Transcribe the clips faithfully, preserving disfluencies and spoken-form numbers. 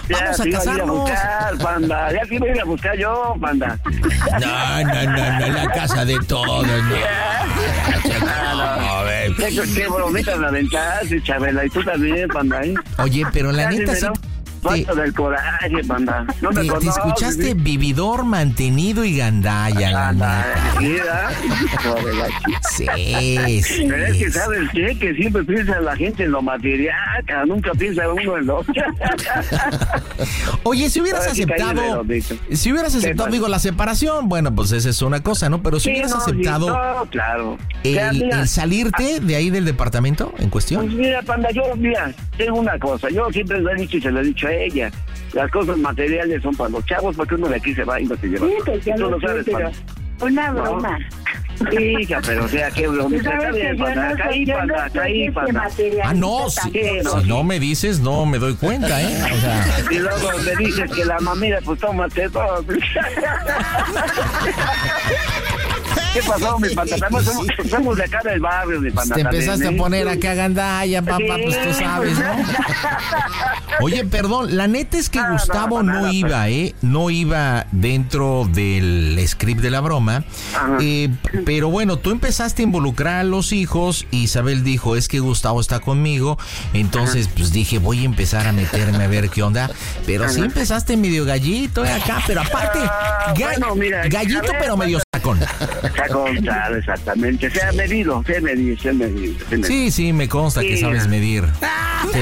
Ya vamos a te iba casarnos. a ir a buscar, panda. Ya te iba a ir a buscar yo, panda. No, no, no, no, la casa de todos, no. Ah, no. Qué, qué bromitas la aventaste, Chabela, y tú también, panda, ¿eh? Oye, pero la Casi neta me sí... da falta del coraje, panda. No me Te, te conoces, escuchaste ¿sí? vividor, mantenido y gandalla, la Anda, neta. mira. Joder, la chica. Sí, sí. Pero es que, ¿sabes qué? Que siempre piensa la gente en lo material, cara, nunca piensa uno en lo... Oye, si hubieras Ahora sí caí aceptado, de rodito. si hubieras ¿Qué aceptado, pasa? digo, la separación, bueno, pues esa es una cosa, ¿no? Pero si Sí, hubieras no, aceptado sí, no, claro. Ya, el, mira, el salirte de ahí del departamento en Pues cuestión. mira, panda, yo, mira, tengo una cosa, yo siempre lo he dicho y se lo he dicho a ella. Las cosas materiales son para los chavos, porque uno de aquí se va y no se lleva. Sí, pues ya Tú lo lo sé, sabes, pero panda. una ¿No? broma. Hija, pero o sea, qué broma. Tú Está sabes que bien, yo panda, no caí, soy, yo no panda, soy caí, este panda. materialista Ah, no, si, tampoco. si no me dices, no me doy cuenta, ¿eh? O sea, Y luego me dices que la mamita, pues tómate todo. ¿Qué pasó, mi panda? Somos, somos de acá del barrio, mi panda. te empezaste también, a ¿eh? poner acá gandalla, papá, pues tú sabes, ¿no? Oye, perdón, la neta es que No, no, Gustavo no, no nada, iba, ¿eh? No iba dentro del script de la broma. Ajá. Eh, pero bueno, tú empezaste a involucrar a los hijos y Isabel dijo, es que Gustavo está conmigo. Entonces, pues dije, voy a empezar a meterme a ver qué onda. Pero sí empezaste medio gallito eh, acá, pero aparte, Ah, ga- bueno, mira, gallito, a ver, pero medio sacón. Está contado, exactamente. Se ha medido, se ha medido, se ha medido. se ha medido. Sí, sí, me consta que Sí. sabes medir. Sí.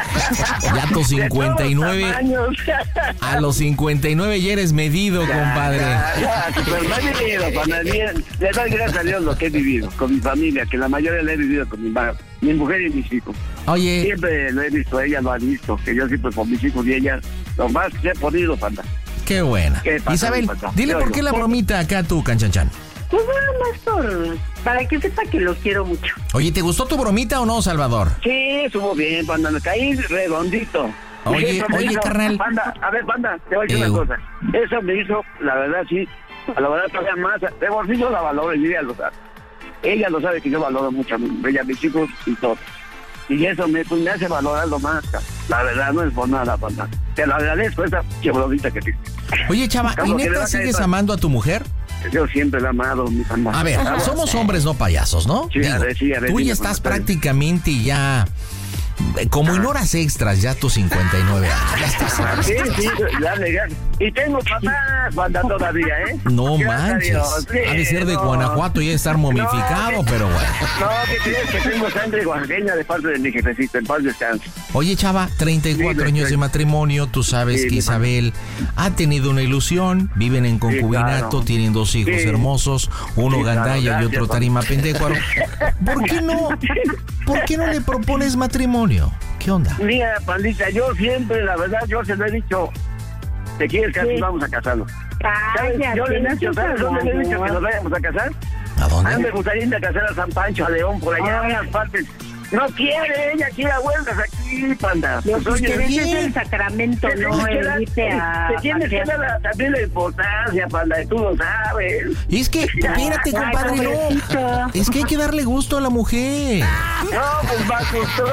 Ya tus cincuenta y nueve, De todos tamaños. a los cincuenta y nueve ya eres medido, compadre. Ya, ya, pero no he vivido, panda, bien. Le doy gracias a Dios lo que he vivido con mi familia, que la mayoría la he vivido con mi, ma- mi mujer y mis hijos. Oye, Siempre lo he visto, ella lo ha visto, que yo siempre con mis hijos y ella, lo más que he podido, panda. qué buena. ¿Qué pasa, Isabel, mi papá? dile Yo por oigo. qué la bromita acá tú, Canchanchan. Pues nada más por, para que sepa que lo quiero mucho. Oye, ¿te gustó tu bromita o no, Salvador? Sí, estuvo bien, panda, me caí redondito. Oye, Eso me oye, hizo- carnal. Panda, a ver, panda, te voy a decir Eh, una cosa. Eso me hizo, la verdad, sí, a la verdad todavía más. De bolsillo la valoro y ella lo sabe. Ella lo sabe que yo valoro mucho a mi- ella, a mis hijos y todo. Y eso me, pues, me hace valorarlo más, ca- la verdad, no es por nada, panda. Te lo agradezco, esa chebromita que te... Oye, chava, ¿y ¿Cómo que le neta va a caer sigues pa- amando a tu mujer? Yo siempre la he amado, mi panda. A ver, Vamos. somos hombres, no payasos, ¿no? Sí, a ver, sí, a ver, tú dime, ya estás compadre. prácticamente ya, eh, como en horas extras, ya tus cincuenta y nueve años. Ya estás. Sí, sí, ya le Y tengo papás, banda, todavía, ¿eh? No Gracias a manches. Dios, sí, Ha de ser de no. Guanajuato y de estar momificado, No, pero bueno. No, ¿qué crees? Que tengo sangre oaxaqueña de parte de mi jefecito, en paz descanse. Oye, chava, treinta y cuatro Dime, años de sí. matrimonio, tú sabes Sí, que mi Isabel ha tenido una ilusión, viven en concubinato, claro. tienen dos hijos Sí. hermosos, uno Sí, claro, gandalla y gracias, otro papá. tarima pendecuaro. ¿Por qué no? ¿Por qué no le propones matrimonio? ¿Qué onda? Mira, pandita, yo siempre, la verdad, yo se lo he dicho, ¿te quieres casar? Sí. Vamos a casarnos. ¿Sabes? Cállate, Yo le he no dicho, seas ¿sabes dónde le he dicho que hablador. nos vayamos a casar? ¿A A mí me dónde? gustaría irme a casar a San Pancho, a León, por allá, a unas partes. No quiere, ella quiere a vueltas aquí, panda. Lo Pues, que oye, querés bien. es el sacramento, te no tienes que el dar- irte a... te tienes que a- dar la- también la importancia, panda, y tú lo sabes. Es que, espérate, Ay, compadre, no. pobrecito. Es que hay que darle gusto a la mujer. No, pues va justo.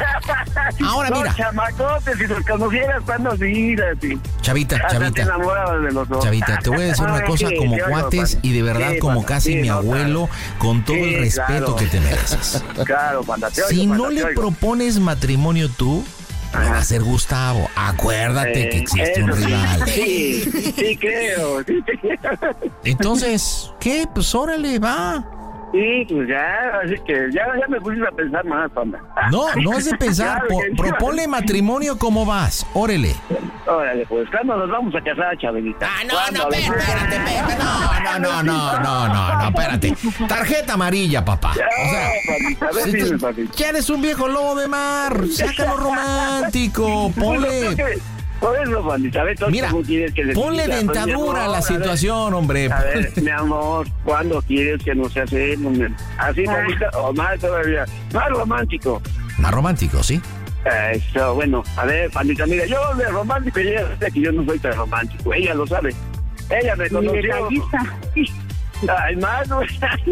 Ahora, Los mira. chamacotes, si los conocieras, cuando mírate. Chavita, Hasta te chavita. enamorabas de los dos. Chavita, te voy a decir una Ay, cosa sí, como te oigo, cuates panda. y de verdad Sí, como panda, casi sí, mi no, abuelo, con todo Sí, el respeto claro. que te mereces. Claro, panda, te oigo, Si panda, no te le oigo. propones matrimonio tú, lo va a hacer Gustavo. Acuérdate Eh, que existe un eso sí. rival. Sí, sí creo. Sí, Entonces, ¿qué? Pues órale, va. sí, pues ya, así que ya, ya me pusiste a pensar más, panda. No, no es de pensar. Claro po- que sí. proponle matrimonio, ¿cómo vas? Órale. Órale, pues, ¿cuándo nos vamos a casar, Chabelita? Ah, no, ¿Cuándo? no, espérate, espérate, espérate. No, no, no, no, no, no, no, espérate. Tarjeta amarilla, papá. Ya, O sea, pandita, a ver, si dime, te- pandita. ya eres un viejo lobo de mar. Sácalo romántico. Ponle. Por eso, pandita, a ver, entonces, Mira, ¿cómo quieres que le ponle diga? Pues, mi dentadura a amor, la ver, situación, hombre. A ver, mi amor, ¿cuándo quieres que nos hacemos? Así, Ah. bonita, o más todavía, más romántico. Más romántico, ¿sí? Eso, bueno, a ver, pandita, mira, yo de romántico, ella sabe que yo no soy tan romántico, ella lo sabe. Ella me Mi conoció. detallista. Ay, más, güey.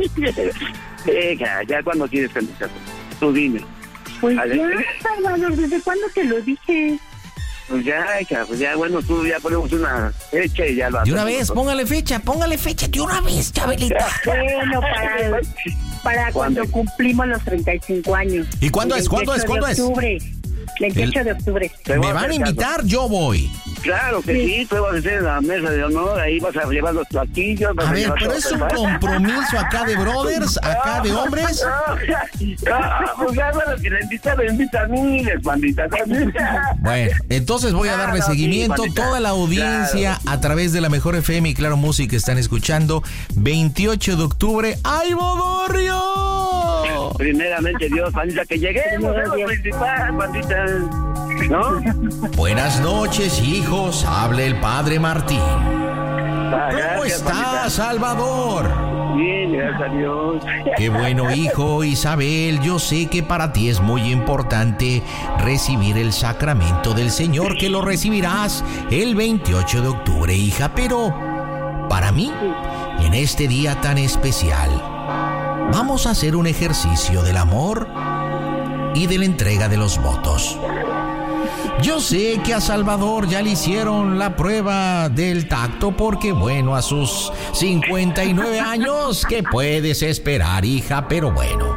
Venga, ya cuando quieres que nos casemos. Tú dime. Pues A ver. ya, Salvador, ¿desde cuándo te lo dije? Pues ya, hija, pues ya, bueno, tú ya ponemos una fecha y ya lo De una hacemos. vez, póngale fecha, póngale fecha de una vez, Chabelita. Bueno, para, para cuando cumplimos los treinta y cinco años. ¿Y cuándo El es? ¿Cuándo es? veintiocho ¿Cuándo es? de octubre. veintiocho El- de octubre. Te voy ¿Me a van a hacer caso. invitar? Yo voy. Claro que sí, tú vas a estar en la mesa de honor, ahí vas a llevar los platillos. vas A ver, llevar pero todo, es un ¿verdad? compromiso acá de brothers, acá de hombres. Ah, pues ya, bueno, si le invitan, le invitan a mí, les bandita también. Bueno, entonces voy a darle Claro, sí, seguimiento. bandita. Toda la audiencia Claro. a través de la Mejor F M y Claro Música están escuchando. veintiocho de octubre, ¡ay, Bodorrio! Primeramente, Dios, bandita, que lleguemos a lo principal, bandita. ¿No? Buenas noches, hijos. Habla el Padre Martín. Ah, ¿Cómo gracias, estás, bandita. Salvador? Bien, gracias a Dios. Qué bueno, hijo. Isabel, yo sé que para ti es muy importante recibir el sacramento del Señor, que lo recibirás el veintiocho de octubre, hija. Pero para mí, en este día tan especial, vamos a hacer un ejercicio del amor y de la entrega de los votos. Yo sé que a Salvador ya le hicieron la prueba del tacto porque, bueno, a sus cincuenta y nueve años, ¿qué puedes esperar, hija? Pero bueno.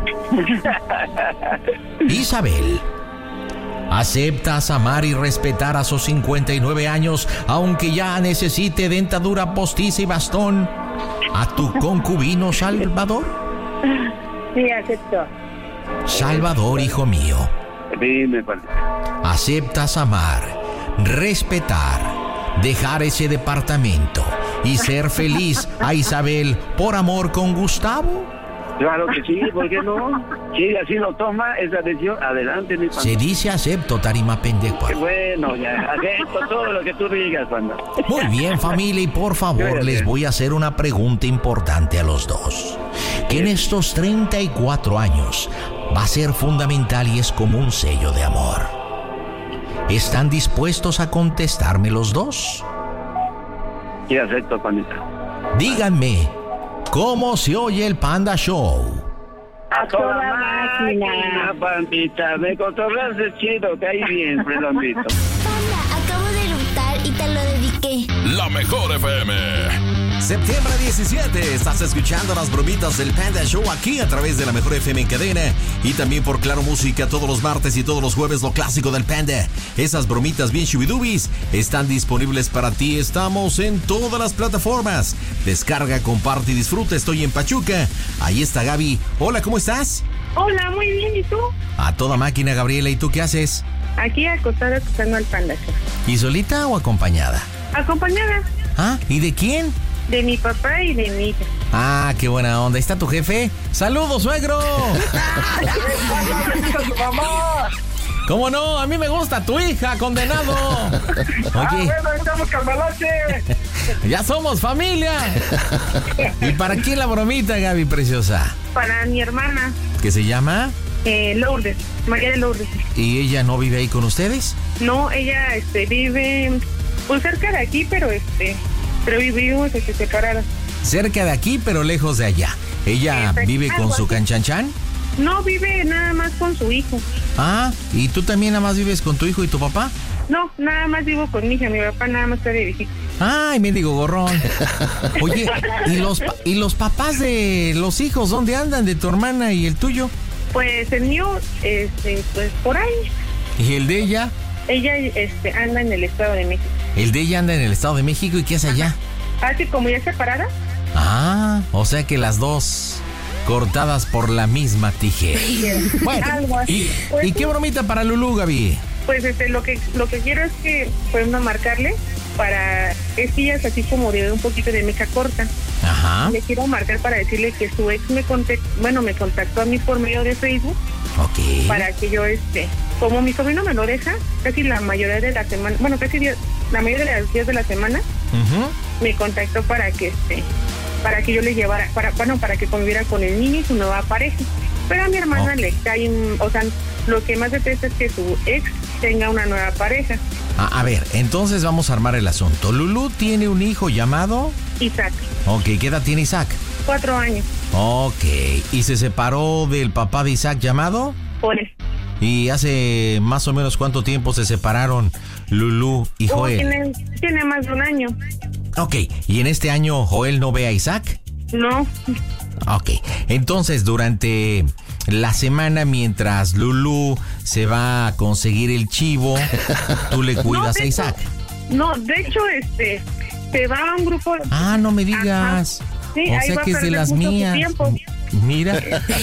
Isabel, ¿aceptas amar y respetar a sus cincuenta y nueve años, aunque ya necesite dentadura postiza y bastón, a tu concubino Salvador? Sí, acepto. Salvador, hijo mío, Dime, bandita. ¿aceptas amar, respetar, dejar ese departamento y ser feliz a Isabel por amor con Gustavo? Claro que sí, ¿por qué no? Si así lo toma, esa decisión, adelante, mi Se pan. dice acepto, tarima pendejo. Qué bueno, ya, acepto todo lo que tú digas, panda. Muy bien, familia, y por favor les voy a hacer una pregunta importante a los dos. Que en estos treinta y cuatro años va a ser fundamental y es como un sello de amor. ¿Están dispuestos a contestarme los dos? Sí, acepto, pandita. Díganme, ¿cómo se oye el Panda Show? A toda máquina. Pandita, me cotorreas chido, caí bien, redondito. Panda, acabo de eructar y te lo dediqué. La Mejor F M. Septiembre diecisiete, estás escuchando las bromitas del Panda Show aquí a través de la Mejor F M en cadena y también por Claro Música todos los martes y todos los jueves lo clásico del Panda. Esas bromitas bien shubidubis están disponibles para ti. Estamos en todas las plataformas. Descarga, comparte y disfruta. Estoy en Pachuca. Ahí está Gaby. Hola, ¿cómo estás? Hola, muy bien, ¿y tú? A toda máquina, Gabriela. ¿Y tú qué haces? Aquí acostada escuchando al Panda Show. ¿Y solita o acompañada? Acompañada ¿Ah? ¿Y de quién? de mi papá y de mi hija. Ah, qué buena onda. ¿Está tu jefe? ¡Saludos, suegro! ¿Cómo no? A mí me gusta tu hija, condenado. Oye, estamos cambalache. ya somos familia. ¿Y para quién la bromita, Gaby preciosa? Para mi hermana, ¿Qué se llama? eh, Lourdes, María de Lourdes. ¿Y ella no vive ahí con ustedes? No, ella este, vive pues cerca de aquí, pero este, pero vivimos este, separadas. Cerca de aquí, pero lejos de allá. ¿Ella Exacto. vive con Algo su así. canchanchan? No, vive nada más con su hijo. Ah, ¿y tú también nada más vives con tu hijo y tu papá? No, nada más vivo con mi hija, mi papá nada más está de visita. Ay, mendigo gorrón. Oye, ¿y los, pa- ¿y los papás de los hijos dónde andan, de tu hermana y el tuyo? Pues el mío, este, pues por ahí. ¿Y el de ella? Ella este, anda en el Estado de México. El de ella anda en el Estado de México, ¿y qué hace allá? Así como ya separada. Ah, o sea que las dos cortadas por la misma tijera. Bueno, Algo así. ¿y, Pues ¿y sí. qué bromita para Lulú, Gaby? Pues este, lo que lo que quiero es que pues no marcarle para es que ella es así como de un poquito de mecha corta. Ajá, Le quiero marcar para decirle que su ex me contactó, bueno, me contactó a mí por medio de Facebook ok. para que yo este, como mi sobrino me lo deja, casi la mayoría de la semana, bueno, casi día- la mayoría de los días de la semana Ujú. me contactó para que este, para que yo le llevara, para, bueno, para que conviviera con el niño y su nueva pareja. Pero a mi hermana Ok. le cae, un- o sea, lo que más detesta es que su ex tenga una nueva pareja, A, a ver, entonces vamos a armar el asunto. Lulú tiene un hijo llamado... Isaac, Ok, ¿qué edad tiene Isaac? cuatro años, Ok, ¿y se separó del papá de Isaac llamado? por eso. ¿Y hace más o menos cuánto tiempo se separaron Lulú y Oh, Joel? tiene, tiene más de un año. Ok, ¿y en este año Joel no ve a Isaac? No, Ok, entonces durante la semana mientras Lulú se va a conseguir el chivo, tú le cuidas de a Isaac. hecho- no, de hecho, este, se va a un grupo. Ah, no me digas. Ajá. Sí, o ahí sea va a que es de perder las mucho su mías. tiempo. Mira.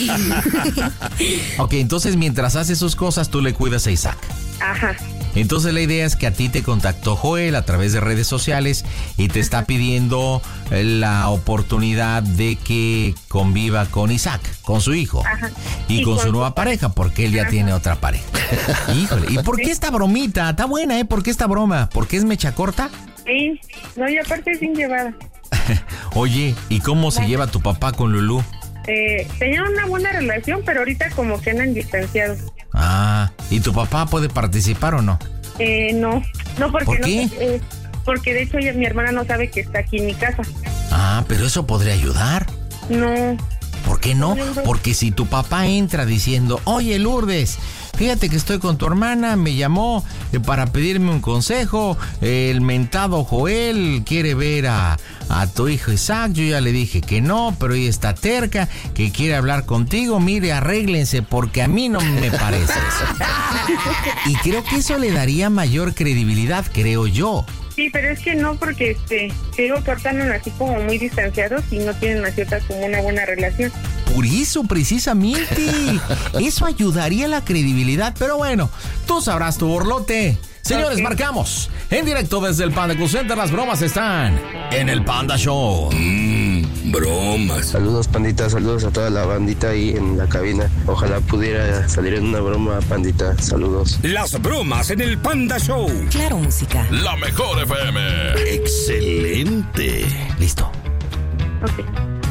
Ok, entonces mientras hace sus cosas, tú le cuidas a Isaac. Ajá. Entonces la idea es que a ti te contactó Joel a través de redes sociales y te está pidiendo la oportunidad de que conviva con Isaac, con su hijo. Ajá. Y, Y con, con su su- nueva pareja, porque él ya Ajá. tiene otra pareja. Híjole, ¿y por qué esta bromita? Está buena, ¿eh? ¿Por qué esta broma? ¿Por qué es mecha corta? Sí, no, y aparte es sin llevada. Oye, ¿y cómo se lleva tu papá con Lulú? Eh, tenían una buena relación, pero ahorita como que andan distanciados. Ah, ¿y tu papá puede participar o no? Eh, no, no porque ¿Por no, qué? eh, porque de hecho ella- mi hermana no sabe que está aquí en mi casa. Ah, pero eso podría ayudar. No, ¿Por qué no? Porque si tu papá entra diciendo, oye Lourdes, fíjate que estoy con tu hermana, me llamó eh, para pedirme un consejo, el mentado Joel quiere ver a, a tu hijo Isaac, yo ya le dije que no, pero ella está terca, que quiere hablar contigo, mire, arréglense, porque a mí no me parece eso. Y creo que eso le daría mayor credibilidad, creo yo. sí, pero es que no, porque este, te digo que ahorita andan así como muy distanciados y no tienen así otra como una buena relación. Por eso, precisamente. Eso ayudaría a la credibilidad. Pero bueno, tú sabrás tu borlote. Señores, Ok. marcamos. En directo desde el Panda Cool Center, las bromas están en el Panda Show. Mmm, bromas. Saludos, pandita, saludos a toda la bandita ahí en la cabina. Ojalá pudiera salir en una broma, pandita. Saludos. Las bromas en el Panda Show. Claro, música. La mejor F M. Excelente. Listo. Ok.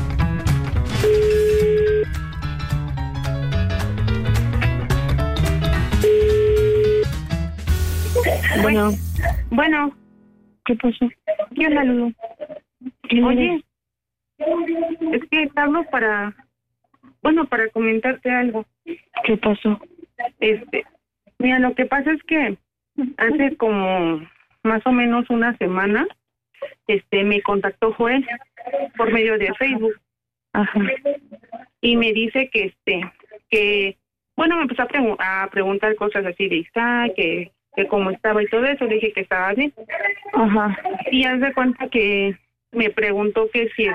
Bueno, bueno, ¿qué pasó? ¿Qué onda, Lulu? Oye, es que te hablo para, bueno, para comentarte algo. ¿Qué pasó? Este, mira, lo que pasa es que hace como más o menos una semana, este, me contactó Joel por medio de Facebook. Ajá. Y me dice que, este, que, bueno, me empezó a, pregu- a preguntar cosas así de Isaac, que, que cómo estaba y todo eso. Le dije que estaba bien. Ajá. Y haz de cuenta que me preguntó que si,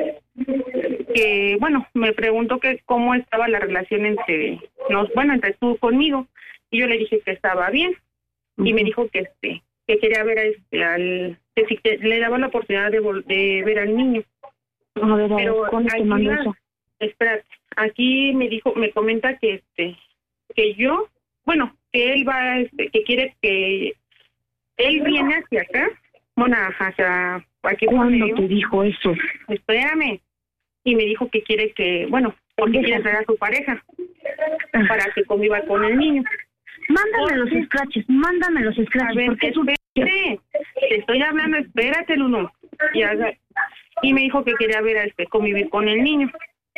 este, que, bueno, me preguntó que cómo estaba la relación entre nos, bueno, entre tú conmigo. Y yo le dije que estaba bien. Y me dijo que, este, que quería ver a este, al, que si que le daba la oportunidad de, vol- de ver al niño. A ver, a ver, Pero ¿cuándo te aquí, mandó la- eso? espera, aquí me dijo, me comenta que este, que yo, bueno, que él va, este, que quiere que él viene hacia acá, bueno, hacia aquí. ¿Cuándo donde te yo- dijo eso? Espérame. Y me dijo que quiere que, bueno, porque Deja. quiere traer a su pareja para que conviva con el niño. Mándame los ¿Por qué? scratches, mándame los A scratches, ver, porque es un... espérate, te estoy hablando, espérate, Lulu. Y, haga- y me dijo que quería ver a este convivir con el niño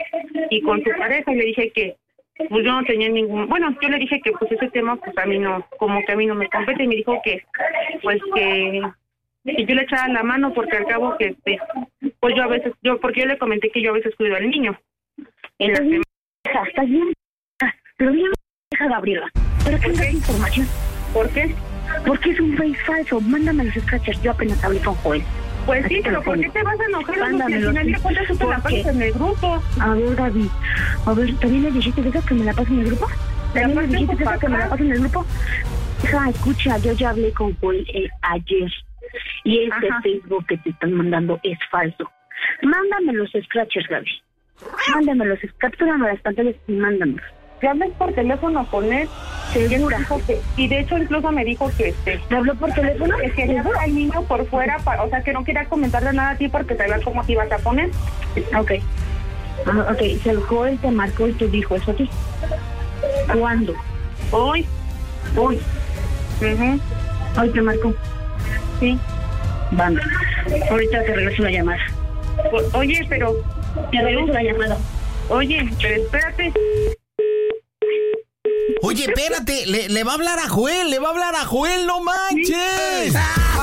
y con su pareja. Y le dije que pues yo no tenía ningún, bueno, yo le dije que pues ese tema pues a mí no, como que a mí no me compete. Y me dijo que pues que, que yo le echara la mano, porque al cabo que este, pues yo a veces, yo porque yo le comenté que yo a veces cuido al niño en la Estás bien, semana. hija, estás bien, hija, pero bien, hija Gabriela. ¿Pero qué es esa información? ¿Por qué? Porque es un face falso. Mándame los scratches, yo apenas hablé con Joel. Pues Aquí sí, te pero lo ¿por qué pongo. te vas a enojar? Porque al Mándamelo, final sí. de cuentas tú te la ¿Por qué? pasas en el grupo. A ver, Gaby, a ver, ¿también le dijiste eso que me la pasen en el grupo? ¿Te la ¿También le pasen dijiste con eso que me la papá? pasen en el grupo? Hija, escucha, yo ya hablé con Joel eh, ayer. Y este Ajá. Facebook que te están mandando es falso. Mándame los scratches, Gaby. Mándame los scratches, captúrame las pantallas y mándamelos. Ya hablé por teléfono con él. ¿Segura? Dijo que- y de hecho incluso me dijo que este ¿Me habló por teléfono? que quería ver al niño por fuera, pa- o sea que no quería comentarle nada a ti porque sabía cómo te ibas a poner. Ok. Ah, ok, se el Joel te marcó y te dijo eso a ti. ¿Cuándo? Hoy, Hoy. ujú, Hoy te marcó. sí. Vamos. Ahorita te regreso la llamada. O- oye, pero, Te regreso la llamada. oye, pero espérate. Oye, espérate, le, le va a hablar a Joel, le va a hablar a Joel, no manches.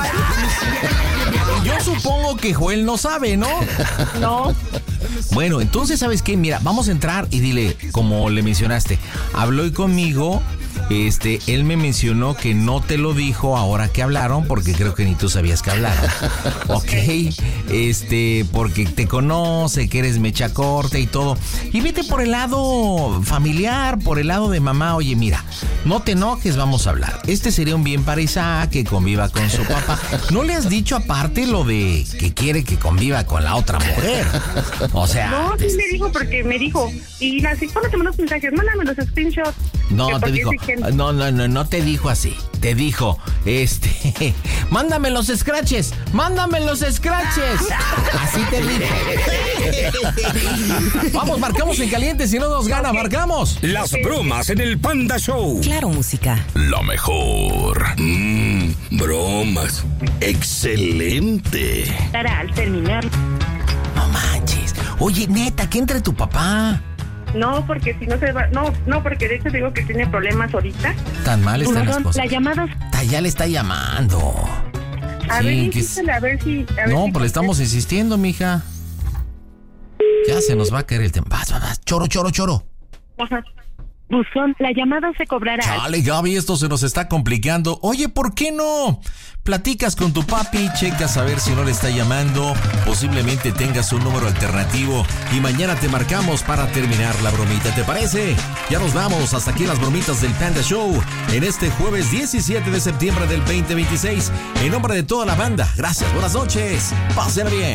Yo supongo que Joel no sabe, ¿no? No. Bueno, entonces, ¿sabes qué? Mira, vamos a entrar y dile, como le mencionaste, habló hoy conmigo. Este, él me mencionó que no te lo dijo ahora que hablaron, porque creo que ni tú sabías que hablaron. Ok, este, porque te conoce, que eres mecha corta y todo. Y vete por el lado familiar, por el lado de mamá. Oye, mira, no te enojes, vamos a hablar. Este sería un bien para Isaac, que conviva con su papá. ¿No le has dicho aparte lo de que quiere que conviva con la otra mujer? O sea... No, sí me dijo, porque me dijo, y la psicóloga te mandó los mensajes, mándame los screenshots. No, te dijo, no, no, no, no te dijo así. Te dijo, este, mándame los scratches, mándame los scratches. Así te dijo. Vamos, marcamos en caliente, si no nos gana, marcamos. Las bromas en el Panda Show. Claro, música. La mejor. Mmm, bromas. Excelente. Para al terminar. No manches. Oye, neta, que entre tu papá. No, porque si no se va, no, no, porque de hecho digo que tiene problemas ahorita. Tan mal están las Perdón, cosas. la llamada. Ta- Ya le está llamando. A Sí, ver, que es- insístele, a ver si. A ver No, si pues le estamos insistiendo, mija. Ya se nos va a caer el tiempo. Vas, vas, vas. Choro, choro, choro. Ajá. Buzón, la llamada se cobrará. Chale, Gaby, esto se nos está complicando. Oye, ¿por qué no? Platicas con tu papi, checas a ver si no le está llamando. Posiblemente tengas un número alternativo. Y mañana te marcamos para terminar la bromita, ¿te parece? Ya nos vamos. Hasta aquí las bromitas del Panda Show. En este jueves diecisiete de septiembre del veinte veintiséis. En nombre de toda la banda, gracias, buenas noches. Pásenla bien.